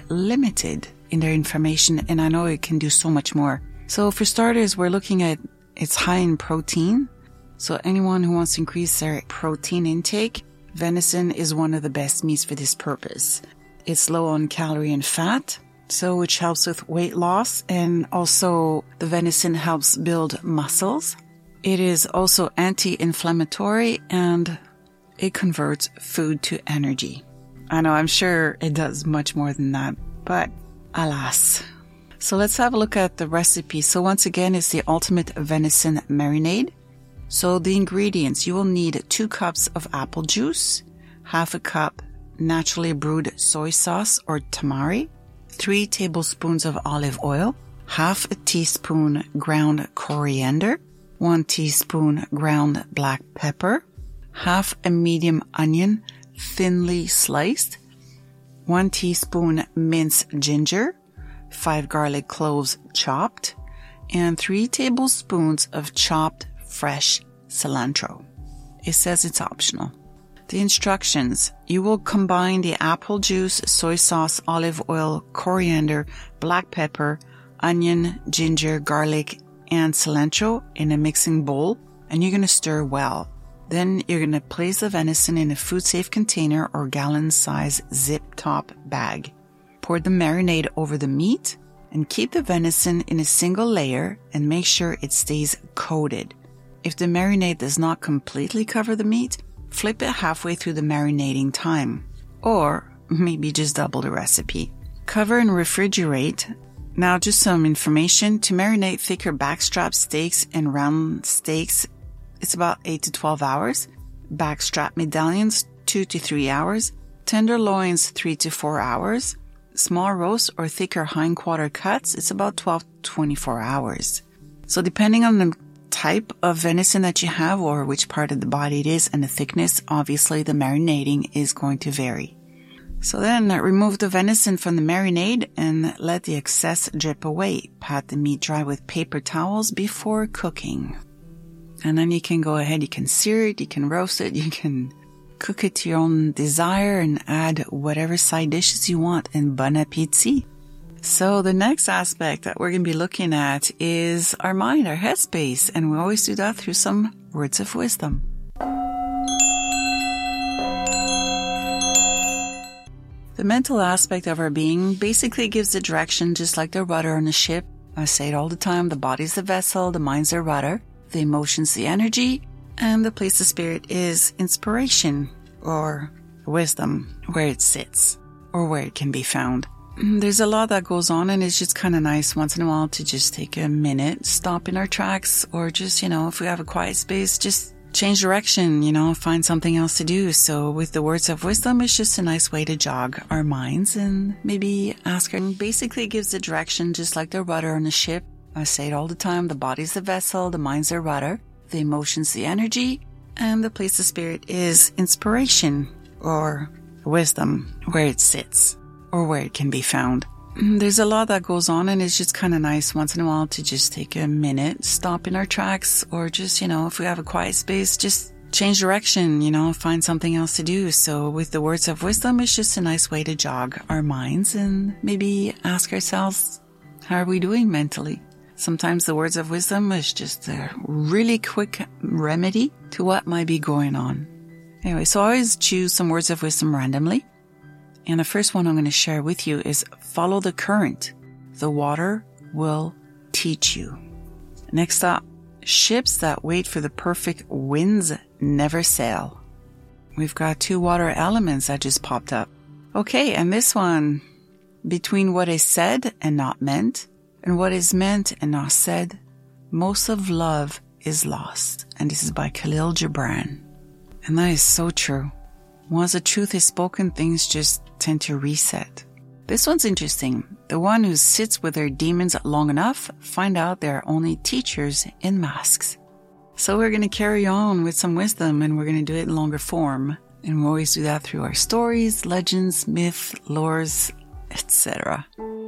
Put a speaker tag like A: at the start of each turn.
A: limited in their information, and I know it can do so much more. So for starters, we're looking at it's high in protein. So anyone who wants to increase their protein intake, venison is one of the best meats for this purpose. It's low on calorie and fat, so which helps with weight loss, and also the venison helps build muscles. It is also anti-inflammatory, and it converts food to energy. I know, I'm sure it does much more than that, but alas. So let's have a look at the recipe. So once again, it's the ultimate venison marinade. So the ingredients, you will need 2 cups of apple juice, half a cup naturally brewed soy sauce or tamari, 3 tablespoons of olive oil, half a teaspoon ground coriander, 1 teaspoon ground black pepper, half a medium onion thinly sliced, 1 teaspoon minced ginger, 5 garlic cloves chopped, and 3 tablespoons of chopped fresh cilantro. It says it's optional. The instructions: you will combine the apple juice, soy sauce, olive oil, coriander, black pepper, onion, ginger, garlic, and cilantro in a mixing bowl, and you're going to stir well. Then you're going to place the venison in a food-safe container or gallon-size zip-top bag. Pour the marinade over the meat and keep the venison in a single layer and make sure it stays coated. If the marinade does not completely cover the meat, flip it halfway through the marinating time. Or maybe just double the recipe. Cover and refrigerate. Now just some information. To marinate thicker backstrap steaks and round steaks, it's about 8 to 12 hours. Backstrap medallions, 2 to 3 hours. Tenderloins, 3 to 4 hours. Small roast or thicker hindquarter cuts, it's about 12 to 24 hours. So depending on the type of venison that you have or which part of the body it is and the thickness, obviously the marinating is going to vary. So then remove the venison from the marinade and let the excess drip away. Pat the meat dry with paper towels before cooking. And then you can go ahead, you can sear it, you can roast it, you can cook it to your own desire and add whatever side dishes you want, and bon appétit. So the next aspect that we're going to be looking at is our mind, our headspace, and we always do that through some words of wisdom. The mental aspect of our being basically gives the direction, just like the rudder on a ship. I say it all the time, the body's the vessel, the mind's the rudder, the emotions the energy, and the place of spirit is inspiration or wisdom, where it sits or where it can be found. There's a lot that goes on, and it's just kind of nice once in a while to just take a minute, stop in our tracks, or just, if we have a quiet space, just change direction, find something else to do. So with the words of wisdom, it's just a nice way to jog our minds and maybe ask her. Basically it gives the direction, just like the rudder on a ship. I say it all the time, the body's the vessel, the mind's the rudder, the emotions the energy, and the place of spirit is inspiration or wisdom, where it sits or where it can be found. There's a lot that goes on, and it's just kind of nice once in a while to just take a minute, stop in our tracks, or just, if we have a quiet space, just change direction, find something else to do. So with the words of wisdom, it's just a nice way to jog our minds and maybe ask ourselves, how are we doing mentally? Sometimes the words of wisdom is just a really quick remedy to what might be going on. Anyway, so I always choose some words of wisdom randomly. And the first one I'm going to share with you is follow the current. The water will teach you. Next up, ships that wait for the perfect winds never sail. We've got 2 water elements that just popped up. Okay, and this one, between what is said and not meant, and what is meant and not said, most of love is lost. And this is by Khalil Gibran. And that is so true. Once the truth is spoken, things just tend to reset. This one's interesting. The one who sits with their demons long enough find out they're only teachers in masks. So we're going to carry on with some wisdom, and we're going to do it in longer form. And we always do that through our stories, legends, myth, lores, etc.